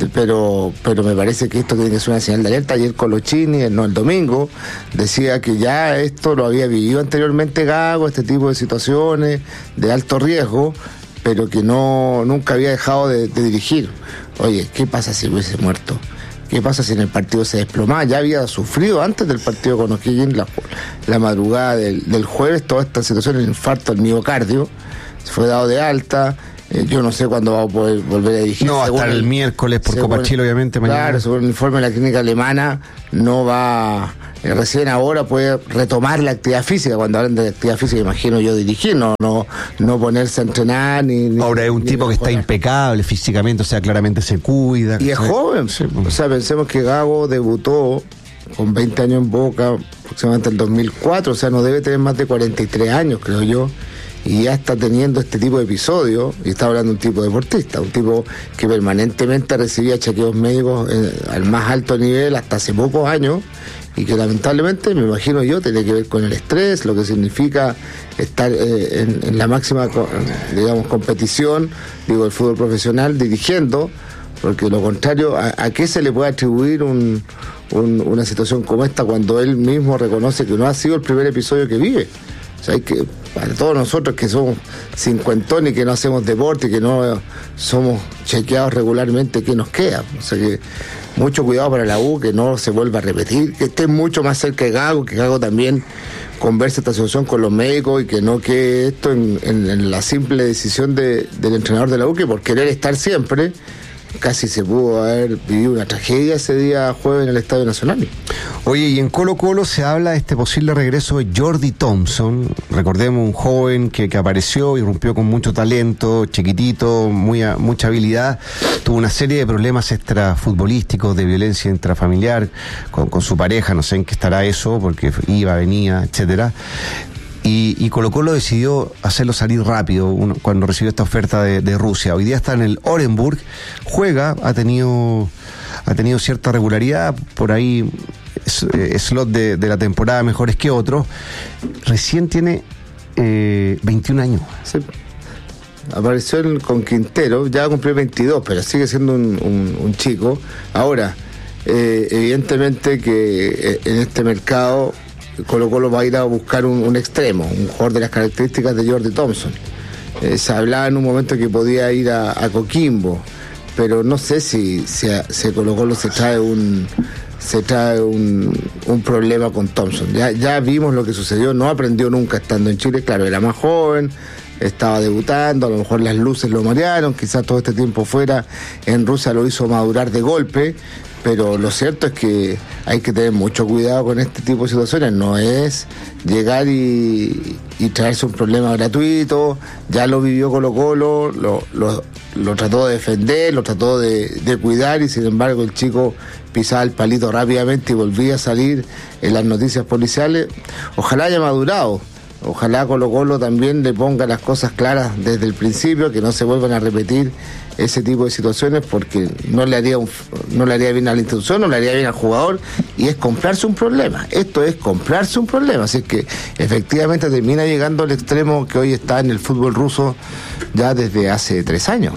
pero pero me parece que esto tiene que ser una señal de alerta. Ayer Colochini, no el domingo, decía que ya esto lo había vivido anteriormente Gago, este tipo de situaciones de alto riesgo, pero que no nunca había dejado de, de dirigir. Oye, ¿qué pasa si hubiese muerto? ¿Qué pasa si en el partido se desplomaba? Ya había sufrido antes del partido con O'Higgins, la, la madrugada del, del jueves, toda esta situación, el infarto al miocardio, se fue dado de alta. Eh, yo no sé cuándo va a poder volver a dirigir. No, hasta el, el miércoles por Copa Chile, obviamente. Mañana. Claro, según el informe de la clínica alemana, no va, eh, recién ahora puede retomar la actividad física. Cuando hablan de actividad física, imagino yo dirigir, no no, no ponerse a entrenar. Ni, ni ahora es un tipo que está impecable físicamente, o sea, claramente se cuida. Y es ¿sabes? joven. Sí. O sea, pensemos que Gago debutó con veinte años en Boca, aproximadamente el dos mil cuatro, o sea, no debe tener más de cuarenta y tres años, creo yo. Y ya está teniendo este tipo de episodios, y está hablando de un tipo deportista, un tipo que permanentemente recibía chequeos médicos eh, al más alto nivel hasta hace pocos años, y que lamentablemente, me imagino yo, tiene que ver con el estrés, lo que significa estar eh, en, en la máxima, digamos, competición, digo, el fútbol profesional, dirigiendo, porque lo contrario, ¿a, a qué se le puede atribuir un, un, una situación como esta cuando él mismo reconoce que no ha sido el primer episodio que vive? O sea, hay que, para todos nosotros que somos cincuentones y que no hacemos deporte y que no somos chequeados regularmente, ¿qué nos queda? O sea que mucho cuidado para la U, que no se vuelva a repetir, que esté mucho más cerca de Gago, que Gago también converse esta situación con los médicos y que no quede esto en, en, en la simple decisión de, del entrenador de la U, que por querer estar siempre, casi se pudo haber vivido una tragedia ese día jueves en el Estadio Nacional. Oye, y en Colo Colo se habla de este posible regreso de Jordi Thompson. Recordemos, un joven que, que apareció, irrumpió con mucho talento, chiquitito, muy, mucha habilidad. Tuvo una serie de problemas extrafutbolísticos, de violencia intrafamiliar con, con su pareja, no sé en qué estará eso, porque iba, venía, etcétera. Y, y Colo Colo decidió hacerlo salir rápido uno, cuando recibió esta oferta de, de Rusia. Hoy día está en el Orenburg, juega, ha tenido ha tenido cierta regularidad, por ahí eh, slot de, de la temporada mejores que otros. Recién tiene eh, veintiún años. Sí. Apareció el, con Quintero, ya va a cumplir veintidós, pero sigue siendo un, un, un chico. Ahora, eh, evidentemente que eh, en este mercado Colo Colo va a ir a buscar un, un extremo, un jugador de las características de Jordi Thompson. Eh, se hablaba en un momento que podía ir a, a Coquimbo, pero no sé si, si, a, si a Colo Colo se trae un se trae un, un problema con Thompson. Ya, ya vimos lo que sucedió, no aprendió nunca estando en Chile, claro, era más joven, estaba debutando, a lo mejor las luces lo marearon, quizás todo este tiempo fuera en Rusia lo hizo madurar de golpe, pero lo cierto es que hay que tener mucho cuidado con este tipo de situaciones. No es llegar y, y traerse un problema gratuito. Ya lo vivió Colo Colo, lo, lo, lo trató de defender, lo trató de, de cuidar, y sin embargo el chico pisaba el palito rápidamente y volvía a salir en las noticias policiales. Ojalá haya madurado. Ojalá Colo Colo también le ponga las cosas claras desde el principio, que no se vuelvan a repetir ese tipo de situaciones, porque no le haría un, no le haría bien a la institución, no le haría bien al jugador, y es comprarse un problema. Esto es comprarse un problema. Así que efectivamente termina llegando al extremo que hoy está en el fútbol ruso ya desde hace tres años.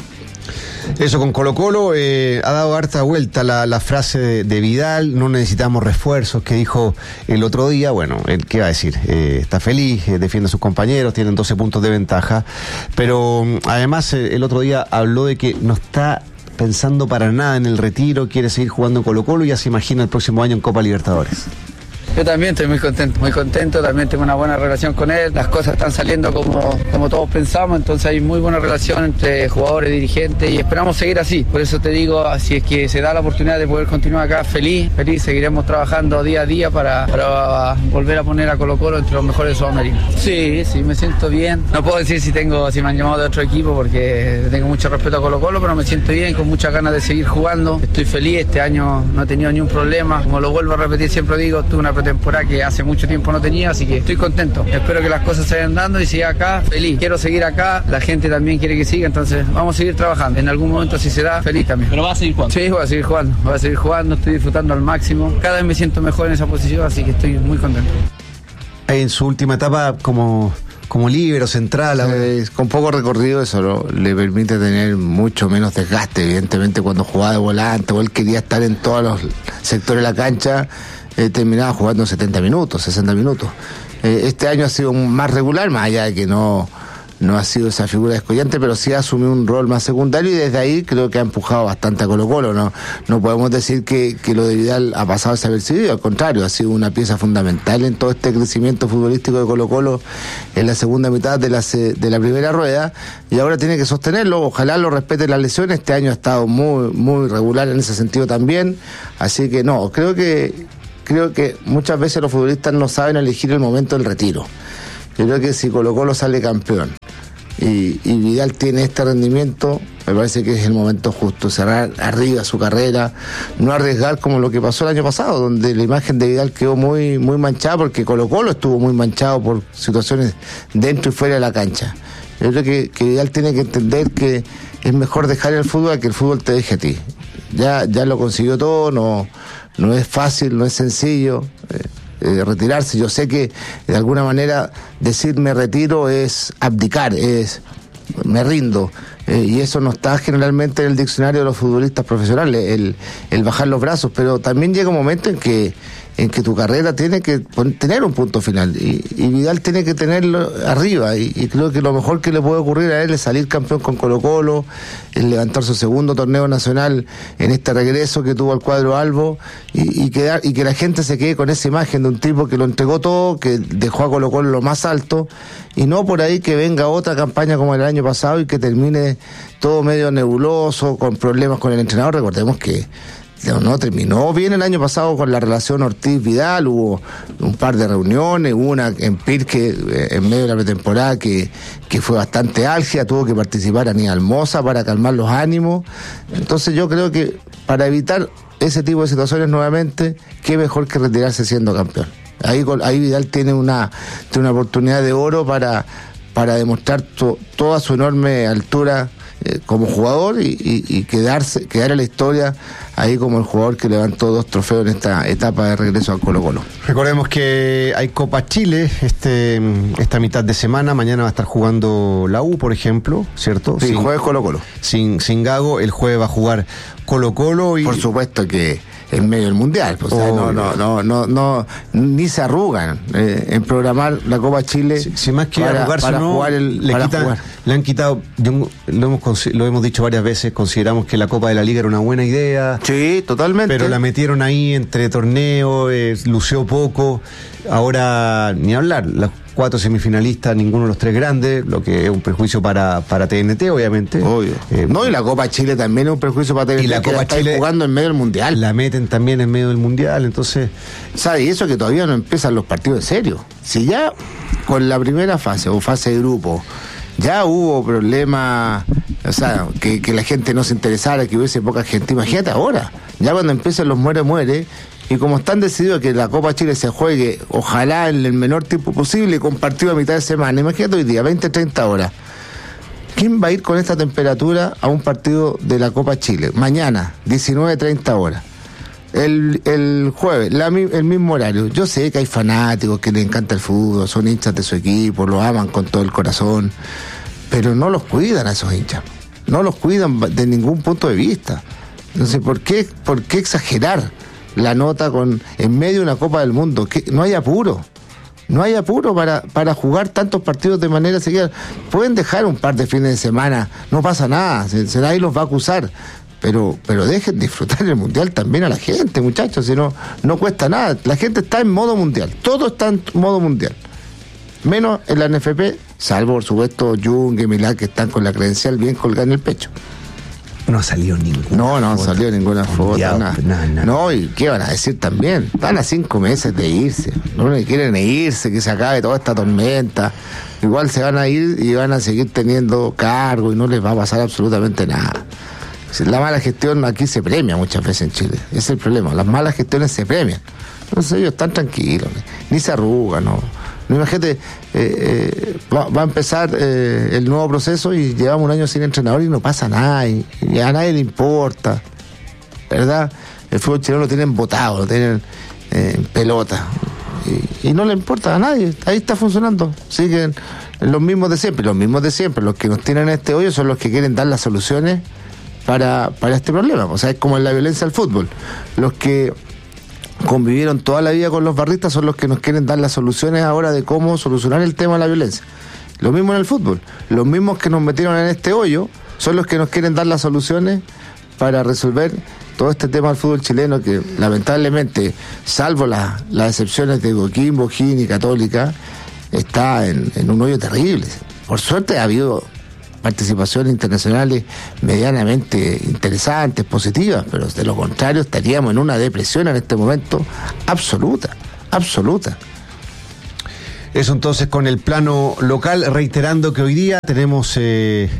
Eso con Colo Colo, eh, ha dado harta vuelta la, la frase de, de Vidal, no necesitamos refuerzos, que dijo el otro día. Bueno, él, ¿qué va a decir? Eh, está feliz, eh, defiende a sus compañeros, tienen doce puntos de ventaja, pero además eh, el otro día habló de que no está pensando para nada en el retiro, quiere seguir jugando en Colo Colo y ya se imagina el próximo año en Copa Libertadores. Yo también estoy muy contento, muy contento, también tengo una buena relación con él, las cosas están saliendo como, como todos pensamos, entonces hay muy buena relación entre jugadores, dirigentes y esperamos seguir así. Por eso te digo, si es que se da la oportunidad de poder continuar acá, feliz, feliz, seguiremos trabajando día a día para, para volver a poner a Colo Colo entre los mejores de Sudamérica. Sí, sí, me siento bien. No puedo decir si tengo, si me han llamado de otro equipo porque tengo mucho respeto a Colo Colo, pero me siento bien, con muchas ganas de seguir jugando. Estoy feliz, este año no he tenido ni un problema. Como lo vuelvo a repetir, siempre digo, tuve una pretemporada que hace mucho tiempo no tenía, así que estoy contento. Espero que las cosas se vayan dando y siga acá, feliz. Quiero seguir acá, la gente también quiere que siga, entonces vamos a seguir trabajando. En algún momento si se da, feliz también. ¿Pero vas a seguir jugando? Sí, voy a seguir jugando, voy a seguir jugando, estoy disfrutando al máximo. Cada vez me siento mejor en esa posición, así que estoy muy contento. En su última etapa como, como líbero central. Eh, con poco recorrido eso ¿no? le permite tener mucho menos desgaste, evidentemente cuando jugaba de volante o él quería estar en todos los sectores de la cancha, eh, terminaba jugando setenta minutos, sesenta minutos. Eh, este año ha sido más regular, más allá de que no... no ha sido esa figura descollante, pero sí ha asumido un rol más secundario y desde ahí creo que ha empujado bastante a Colo Colo. No, no podemos decir que, que lo de Vidal ha pasado desapercibido, al contrario, ha sido una pieza fundamental en todo este crecimiento futbolístico de Colo Colo en la segunda mitad de la, de la primera rueda y ahora tiene que sostenerlo, ojalá lo respete las lesiones. Este año ha estado muy, muy regular en ese sentido también, así que no, creo que, creo que muchas veces los futbolistas no saben elegir el momento del retiro. Yo creo que si Colo Colo sale campeón y, y Vidal tiene este rendimiento, me parece que es el momento justo, cerrar arriba su carrera, no arriesgar como lo que pasó el año pasado, donde la imagen de Vidal quedó muy, muy manchada porque Colo Colo estuvo muy manchado por situaciones dentro y fuera de la cancha. Yo creo que, que Vidal tiene que entender que es mejor dejar el fútbol a que el fútbol te deje a ti. Ya, ya lo consiguió todo, no, no es fácil, no es sencillo. Eh, Eh, retirarse. Yo sé que de alguna manera decir me retiro es abdicar, es me rindo, eh, y eso no está generalmente en el diccionario de los futbolistas profesionales, el, el bajar los brazos, pero también llega un momento en que en que tu carrera tiene que pon, tener un punto final y, y Vidal tiene que tenerlo arriba y, y creo que lo mejor que le puede ocurrir a él es salir campeón con Colo Colo, es levantar su segundo torneo nacional en este regreso que tuvo al cuadro albo y, y, quedar, y que la gente se quede con esa imagen de un tipo que lo entregó todo, que dejó a Colo Colo lo más alto y no por ahí que venga otra campaña como el año pasado y que termine todo medio nebuloso, con problemas con el entrenador. Recordemos que no terminó bien el año pasado con la relación Ortiz-Vidal, hubo un par de reuniones, hubo una en Pirque eh, en medio de la pretemporada que, que fue bastante álgida, tuvo que participar Aníbal Mosa para calmar los ánimos. Entonces yo creo que para evitar ese tipo de situaciones nuevamente, qué mejor que retirarse siendo campeón. Ahí, ahí Vidal tiene una, tiene una oportunidad de oro para, para demostrar to, toda su enorme altura Eh, como jugador y, y, y quedarse, quedar en la historia ahí como el jugador que levantó dos trofeos en esta etapa de regreso al Colo Colo. Recordemos que hay Copa Chile este esta mitad de semana, mañana va a estar jugando la U, por ejemplo, ¿cierto? Sí, sin, jueves Colo Colo. Sin, sin Gago, el jueves va a jugar Colo Colo y... Por supuesto que en medio del mundial, pues, o sea, no, no, no, no, no, ni se arrugan eh, en programar la Copa Chile. Si, si más que para, arrugarse para no, jugar el, le, para quitan, jugar. le han quitado, yo, lo hemos lo hemos dicho varias veces, consideramos que la Copa de la Liga era una buena idea. Sí, totalmente. Pero la metieron ahí entre torneos, eh, lució poco. Ahora ni hablar, las cuatro semifinalistas, ninguno de los tres grandes, lo que es un perjuicio para, para T N T, obviamente. Obvio. Eh, no, y la Copa Chile también es un perjuicio para T N T. Y la que Copa la Chile jugando en medio del mundial. La meten también en medio del mundial, entonces. ¿Sabes? Y eso que todavía no empiezan los partidos en serio. Si ya con la primera fase o fase de grupo ya hubo problemas, o sea, que, que la gente no se interesara, que hubiese poca gente. Imagínate ahora, ya cuando empiezan los muere-muere, y como están decididos que la Copa Chile se juegue, ojalá en el menor tiempo posible, con partido a mitad de semana, imagínate hoy día, veinte, treinta horas. ¿Quién va a ir con esta temperatura a un partido de la Copa Chile? Mañana, diecinueve, treinta horas. El, el jueves, la, el mismo horario. Yo sé que hay fanáticos que les encanta el fútbol, son hinchas de su equipo, lo aman con todo el corazón, pero no los cuidan a esos hinchas, no los cuidan de ningún punto de vista. Entonces, ¿por qué, por qué exagerar la nota con en medio de una Copa del Mundo? Que no hay apuro, no hay apuro para, para jugar tantos partidos de manera seguida. Pueden dejar un par de fines de semana, no pasa nada, se, se nadie los va a acusar. pero pero dejen disfrutar el Mundial también a la gente, muchachos, si no, no cuesta nada. La gente está en modo Mundial, todo está en modo Mundial, menos en la N F P, salvo por supuesto Jung y Milán, que están con la credencial bien colgada en el pecho. No ha salido ninguna No, no ha salido ninguna foto, Mundial, nada. nada, nada. No, y qué van a decir también, están a cinco meses de irse, no quieren irse, que se acabe toda esta tormenta, igual se van a ir y van a seguir teniendo cargo y no les va a pasar absolutamente nada. La mala gestión aquí se premia muchas veces en Chile, ese es el problema, las malas gestiones se premian. Entonces ellos están tranquilos, ni se arrugan, no. No, imagínate, eh, eh, va, va a empezar eh, el nuevo proceso y llevamos un año sin entrenador y no pasa nada, y, y a nadie le importa, ¿verdad? El fútbol chileno lo tienen botado, lo tienen eh, en pelota, y, y no le importa a nadie, ahí está funcionando, siguen los mismos de siempre, los mismos de siempre, los que nos tienen en este hoyo son los que quieren dar las soluciones para, para este problema. O sea, es como en la violencia al fútbol, los que convivieron toda la vida con los barristas son los que nos quieren dar las soluciones ahora de cómo solucionar el tema de la violencia. Lo mismo en el fútbol, los mismos que nos metieron en este hoyo son los que nos quieren dar las soluciones para resolver todo este tema del fútbol chileno, que lamentablemente, salvo la, las excepciones de Coquimbo, O'Higgins y Católica, está en, en un hoyo terrible. Por suerte ha habido participaciones internacionales medianamente interesantes, positivas, pero de lo contrario estaríamos en una depresión en este momento absoluta, absoluta. Eso entonces con el plano local, reiterando que hoy día tenemos eh,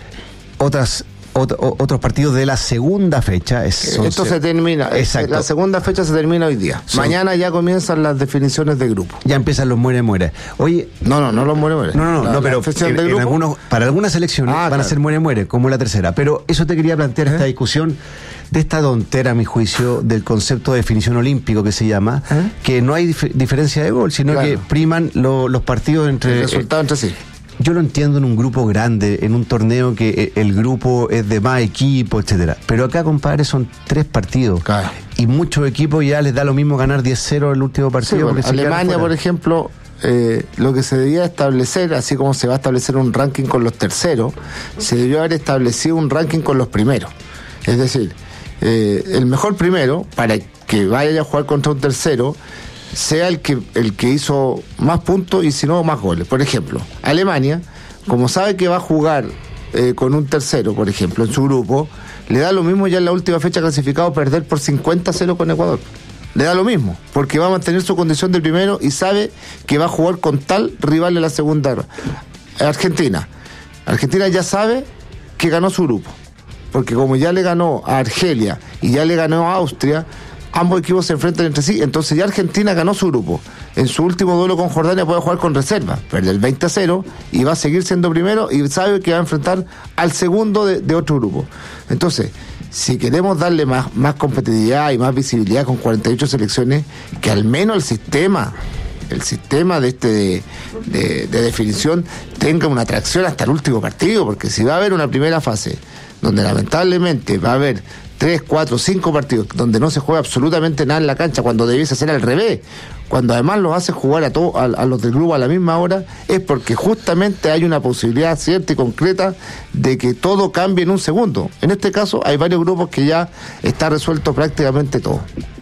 otras ot- otros partidos de la segunda fecha. Es, Esto se, se termina, exacto. La segunda fecha se termina hoy día. Son, Mañana ya comienzan las definiciones de grupo. Ya empiezan los muere muere. Oye, no, no, no los muere muere. No, no, no, la, no pero en, en, en algunos, para algunas selecciones ah, van claro. a ser muere muere, como la tercera. Pero eso te quería plantear, ¿Eh? esta discusión de esta tontera, a mi juicio, del concepto de definición olímpico que se llama, ¿Eh? que no hay dif- diferencia de gol, sino claro. que priman lo, los partidos entre... El resultado entre sí. Yo lo entiendo en un grupo grande, en un torneo que el grupo es de más equipo, etcétera. Pero acá, compadre, son tres partidos. Claro. Y muchos equipos ya les da lo mismo ganar diez cero el último partido. Sí, bueno, Alemania, por ejemplo, eh, lo que se debía establecer, así como se va a establecer un ranking con los terceros, se debió haber establecido un ranking con los primeros. Es decir, eh, el mejor primero, para que vaya a jugar contra un tercero, sea el que el que hizo más puntos y si no más goles. Por ejemplo, Alemania, como sabe que va a jugar eh, con un tercero, por ejemplo, en su grupo, le da lo mismo ya en la última fecha clasificado perder por cincuenta a cero con Ecuador. Le da lo mismo, porque va a mantener su condición de primero y sabe que va a jugar con tal rival en la segunda. Argentina. Argentina ya sabe que ganó su grupo, porque como ya le ganó a Argelia y ya le ganó a Austria, ambos equipos se enfrentan entre sí, entonces ya Argentina ganó su grupo. En su último duelo con Jordania puede jugar con reserva, perder el veinte a cero y va a seguir siendo primero y sabe que va a enfrentar al segundo de, de otro grupo. Entonces, si queremos darle más, más competitividad y más visibilidad con cuarenta y ocho selecciones, que al menos el sistema, el sistema de este de, de, de definición tenga una atracción hasta el último partido, porque si va a haber una primera fase donde lamentablemente va a haber tres, cuatro, cinco partidos donde no se juega absolutamente nada en la cancha, cuando debiese ser al revés, cuando además los hace jugar a, todo, a, a los del grupo a la misma hora, es porque justamente hay una posibilidad cierta y concreta de que todo cambie en un segundo. En este caso hay varios grupos que ya está resuelto prácticamente todo.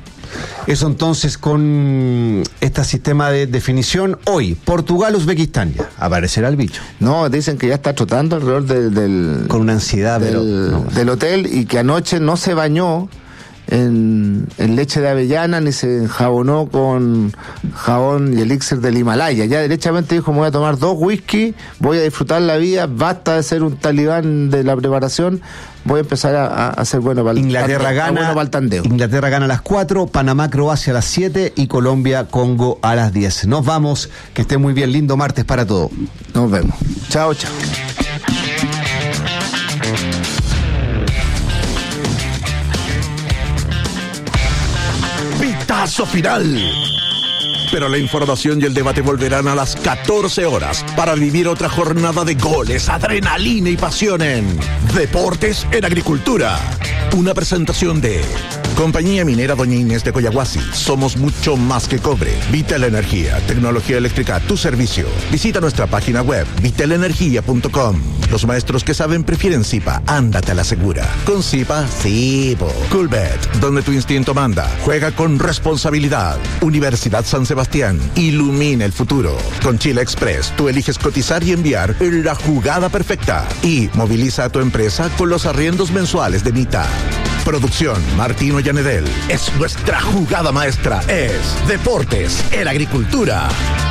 Eso entonces con este sistema de definición. Hoy, Portugal-Uzbekistán, ya aparecerá el bicho. No, dicen que ya está trotando alrededor del, del con una ansiedad del, pero, no. del hotel, y que anoche no se bañó en, en leche de avellana ni se enjabonó con jabón y elixir del Himalaya. Ya derechamente dijo: me voy a tomar dos whisky, voy a disfrutar la vida, basta de ser un talibán de la preparación, voy a empezar a, a ser bueno para el Inglaterra tandeo, gana, bueno para el tandeo. Inglaterra gana a las cuatro, Panamá, Croacia a las siete y Colombia, Congo a las diez. Nos vamos, que esté muy bien, lindo martes para todos. Nos vemos. Chao, chao. Pitazo final. Pero la información y el debate volverán a las catorce horas para vivir otra jornada de goles, adrenalina y pasión en Deportes en Agricultura. Una presentación de Compañía Minera Doña Inés de Coyahuasi. Somos mucho más que cobre. Vitel Energía, tecnología eléctrica a tu servicio. Visita nuestra página web vitel energía punto com. Los maestros que saben prefieren Zipa. Ándate a la segura. Con Zipa, sí, po. Coolbet, donde tu instinto manda. Juega con responsabilidad. Universidad San Sebastián. Ilumina el futuro. Con Chile Express, tú eliges cotizar y enviar la jugada perfecta. Y moviliza a tu empresa con los arriendos mensuales de mitad. Producción Martino Llanedel. Es nuestra jugada maestra. Es Deportes en Agricultura.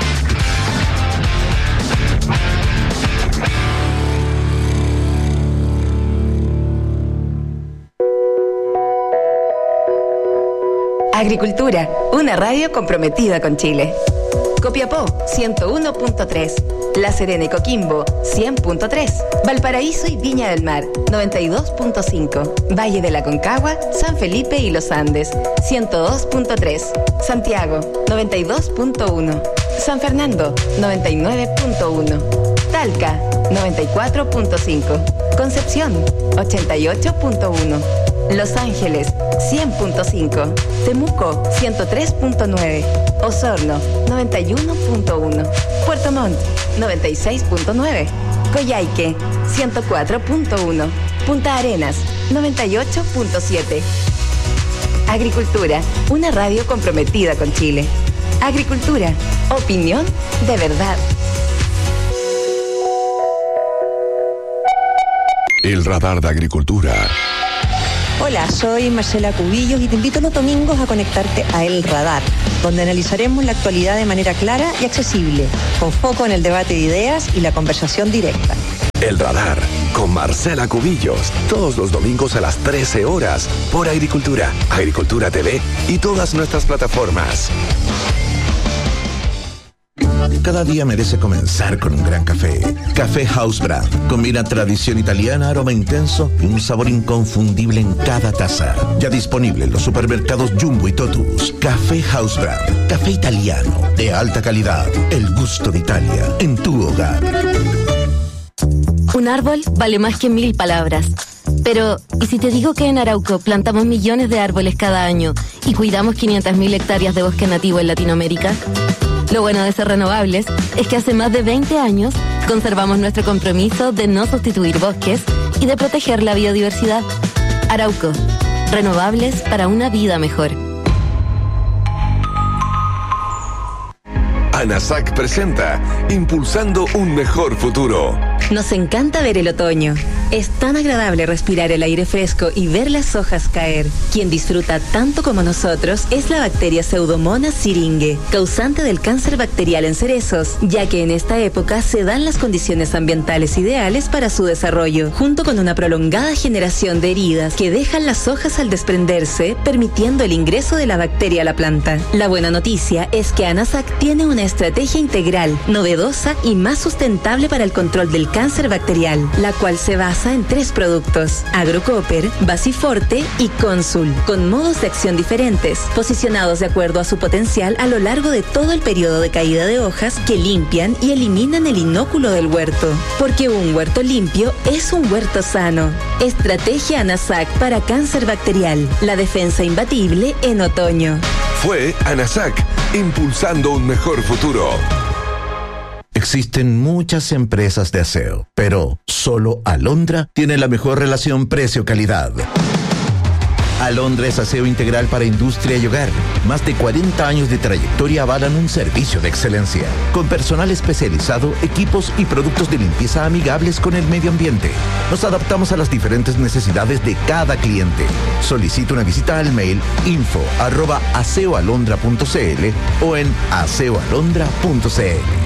Agricultura, una radio comprometida con Chile. Copiapó, ciento uno punto tres. La Serena y Coquimbo, cien punto tres. Valparaíso y Viña del Mar, noventa y dos punto cinco. Valle de la Concagua, San Felipe y Los Andes, ciento dos punto tres. Santiago, noventa y dos punto uno. San Fernando, noventa y nueve punto uno. Talca, noventa y cuatro punto cinco. Concepción, ochenta y ocho punto uno. Los Ángeles, cien punto cinco. Temuco, ciento tres punto nueve. Osorno, noventa y uno punto uno. Puerto Montt, noventa y seis punto nueve. Coyhaique, ciento cuatro punto uno. Punta Arenas, noventa y ocho punto siete. Agricultura, una radio comprometida con Chile. Agricultura, opinión de verdad. El radar de Agricultura. Hola, soy Marcela Cubillos y te invito los domingos a conectarte a El Radar, donde analizaremos la actualidad de manera clara y accesible, con foco en el debate de ideas y la conversación directa. El Radar, con Marcela Cubillos, todos los domingos a las trece horas, por Agricultura, Agricultura T V y todas nuestras plataformas. Cada día merece comenzar con un gran café. Café House Brand. Combina tradición italiana, aroma intenso y un sabor inconfundible en cada taza. Ya disponible en los supermercados Jumbo y Totus. Café House Brand. Café italiano de alta calidad. El gusto de Italia en tu hogar. Un árbol vale más que mil palabras. Pero, ¿y si te digo que en Arauco plantamos millones de árboles cada año y cuidamos quinientas mil hectáreas de bosque nativo en Latinoamérica? Lo bueno de ser renovables es que hace más de veinte años conservamos nuestro compromiso de no sustituir bosques y de proteger la biodiversidad. Arauco, renovables para una vida mejor. ANASAC presenta Impulsando un mejor futuro. Nos encanta ver el otoño. Es tan agradable respirar el aire fresco y ver las hojas caer. Quien disfruta tanto como nosotros es la bacteria Pseudomonas syringae, causante del cáncer bacterial en cerezos, ya que en esta época se dan las condiciones ambientales ideales para su desarrollo, junto con una prolongada generación de heridas que dejan las hojas al desprenderse, permitiendo el ingreso de la bacteria a la planta. La buena noticia es que ANASAC tiene una estrategia integral, novedosa y más sustentable para el control del cáncer bacterial, la cual se basa en tres productos: Agrocopper, Basiforte y Consul, con modos de acción diferentes, posicionados de acuerdo a su potencial a lo largo de todo el periodo de caída de hojas, que limpian y eliminan el inóculo del huerto. Porque un huerto limpio es un huerto sano. Estrategia ANASAC para cáncer bacterial, la defensa imbatible en otoño. Fue ANASAC, impulsando un mejor futuro. Existen muchas empresas de aseo, pero solo Alondra tiene la mejor relación precio-calidad. Alondra es aseo integral para industria y hogar. Más de cuarenta años de trayectoria avalan un servicio de excelencia, con personal especializado, equipos y productos de limpieza amigables con el medio ambiente. Nos adaptamos a las diferentes necesidades de cada cliente. Solicita una visita al mail info arroba aseoalondra punto cl o en aseoalondra punto cl.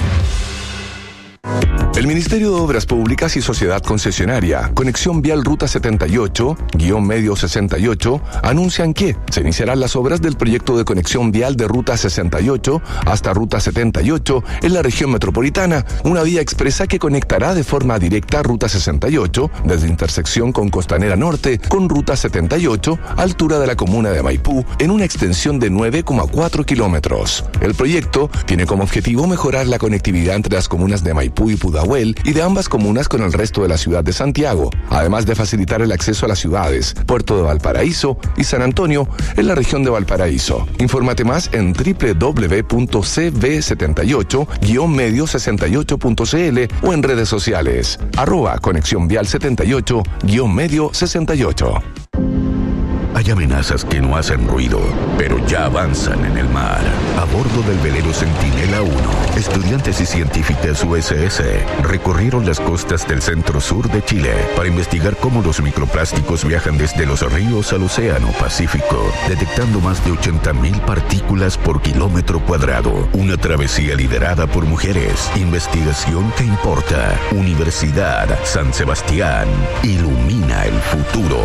El Ministerio de Obras Públicas y Sociedad Concesionaria, Conexión Vial Ruta setenta y ocho, guión medio sesenta y ocho, anuncian que se iniciarán las obras del proyecto de conexión vial de Ruta sesenta y ocho hasta Ruta setenta y ocho en la región metropolitana, una vía expresa que conectará de forma directa Ruta sesenta y ocho desde intersección con Costanera Norte con Ruta setenta y ocho, altura de la comuna de Maipú, en una extensión de nueve coma cuatro kilómetros. El proyecto tiene como objetivo mejorar la conectividad entre las comunas de Maipú y Pudahuel Pudahuel y de ambas comunas con el resto de la ciudad de Santiago, además de facilitar el acceso a las ciudades Puerto de Valparaíso y San Antonio en la región de Valparaíso. Infórmate más en doble u doble u doble u punto c v setenta y ocho guion medio sesenta y ocho punto c l o en redes sociales, arroba conexión vial setenta y ocho guion medio sesenta y ocho. Hay amenazas que no hacen ruido, pero ya avanzan en el mar. A bordo del velero Centinela uno, estudiantes y científicas U S S recorrieron las costas del centro-sur de Chile para investigar cómo los microplásticos viajan desde los ríos al océano Pacífico, detectando más de ochenta mil partículas por kilómetro cuadrado. Una travesía liderada por mujeres. Investigación que importa. Universidad San Sebastián. Ilumina el futuro.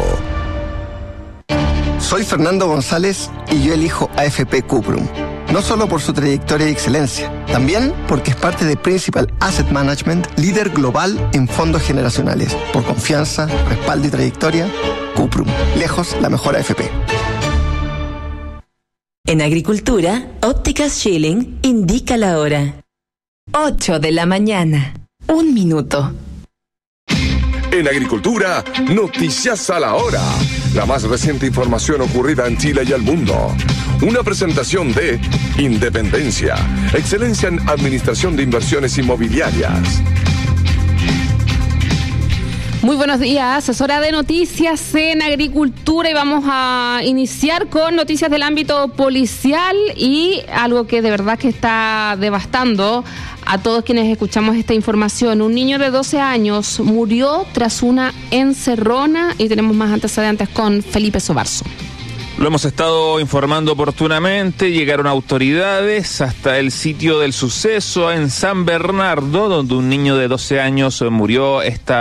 Soy Fernando González y yo elijo A F P Cuprum. No solo por su trayectoria y excelencia, también porque es parte de Principal Asset Management, líder global en fondos generacionales. Por confianza, respaldo y trayectoria, Cuprum. Lejos la mejor A F P. En Agricultura, Ópticas Schilling indica la hora. ocho de la mañana. Un minuto. En Agricultura, noticias a la hora. La más reciente información ocurrida en Chile y el mundo. Una presentación de Independencia, excelencia en administración de inversiones inmobiliarias. Muy buenos días, es hora de noticias en Agricultura y vamos a iniciar con noticias del ámbito policial y algo que de verdad que está devastando a todos quienes escuchamos esta información. Un niño de doce años murió tras una encerrona y tenemos más antecedentes con Felipe Sobarzo. Lo hemos estado informando oportunamente, llegaron autoridades hasta el sitio del suceso en San Bernardo, donde un niño de doce años murió esta